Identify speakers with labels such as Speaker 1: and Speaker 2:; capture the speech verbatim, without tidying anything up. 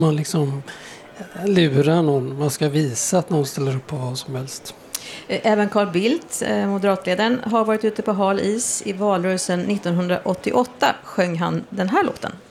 Speaker 1: Man liksom lurar någon, man ska visa att någon ställer upp på vad som helst.
Speaker 2: Även Carl Bildt, moderatledaren, har varit ute på hal is. I valrörelsen nittonhundraåttioåtta sjöng han den här låten.